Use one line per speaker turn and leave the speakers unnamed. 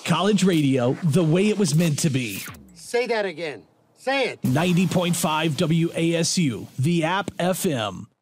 College radio, the way it was meant to be.
Say that again. Say it.
90.5 WASU, the app FM.